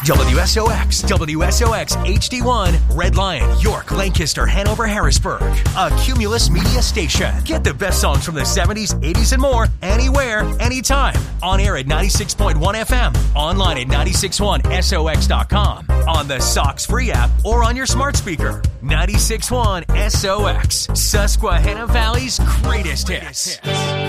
WSOX, WSOX HD1, Red Lion, York, Lancaster, Hanover, Harrisburg. A Cumulus Media station. Get the best songs from the 70s, 80s, and more anywhere, anytime. On air at 96.1 FM. Online at 961sox.com. On the Sox free app or on your smart speaker. 96.1 SOX. Susquehanna Valley's greatest hits.